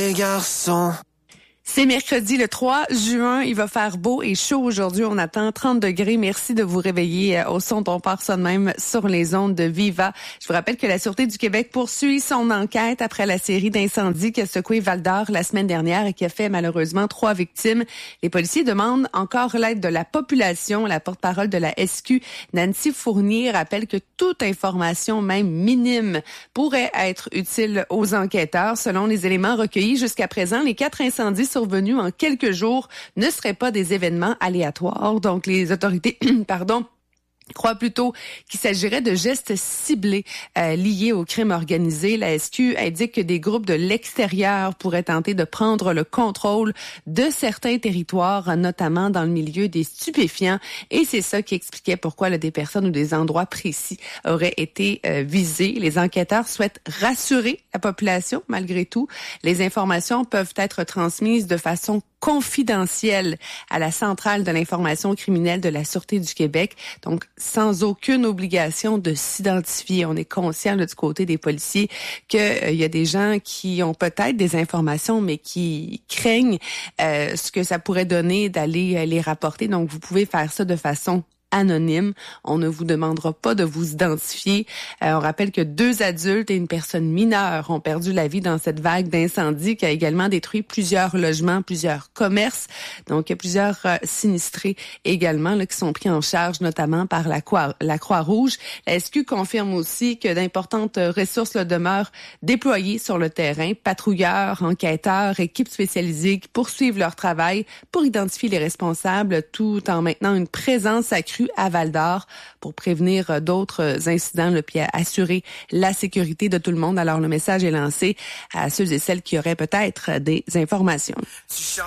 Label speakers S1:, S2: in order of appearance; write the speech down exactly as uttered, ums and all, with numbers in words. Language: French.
S1: les garçons.
S2: C'est mercredi le trois juin. Il va faire beau et chaud aujourd'hui. On attend trente degrés. Merci de vous réveiller au son dont part ça de même sur les ondes de Viva. Je vous rappelle que la Sûreté du Québec poursuit son enquête après la série d'incendies qui a secoué Val-d'Or la semaine dernière et qui a fait malheureusement trois victimes. Les policiers demandent encore l'aide de la population. La porte-parole de la S Q, Nancy Fournier, rappelle que toute information, même minime, pourrait être utile aux enquêteurs. Selon les éléments recueillis jusqu'à présent, les quatre incendies survenus en quelques jours ne seraient pas des événements aléatoires. Donc, les autorités, pardon, croit plutôt qu'il s'agirait de gestes ciblés euh, liés au crime organisé. La S Q indique que des groupes de l'extérieur pourraient tenter de prendre le contrôle de certains territoires, notamment dans le milieu des stupéfiants. Et c'est ça qui expliquait pourquoi là, des personnes ou des endroits précis auraient été euh, visés. Les enquêteurs souhaitent rassurer la population. Malgré tout, les informations peuvent être transmises de façon confidentielle à la centrale de l'information criminelle de la Sûreté du Québec. Donc, sans aucune obligation de s'identifier. On est conscient là, du côté des policiers qu'il euh, y a des gens qui ont peut-être des informations, mais qui craignent euh, ce que ça pourrait donner d'aller euh, les rapporter. Donc, vous pouvez faire ça de façon anonyme. On ne vous demandera pas de vous identifier. Euh, on rappelle que deux adultes et une personne mineure ont perdu la vie dans cette vague d'incendie qui a également détruit plusieurs logements, plusieurs commerces. Donc, il y a plusieurs euh, sinistrés également là, qui sont pris en charge, notamment par la, Croix, la Croix-Rouge. La S Q confirme aussi que d'importantes ressources là, demeurent déployées sur le terrain. Patrouilleurs, enquêteurs, équipes spécialisées qui poursuivent leur travail pour identifier les responsables tout en maintenant une présence accrue à Val-d'Or pour prévenir d'autres incidents là, puis assurer la sécurité de tout le monde. Alors, le message est lancé à ceux et celles qui auraient peut-être des informations.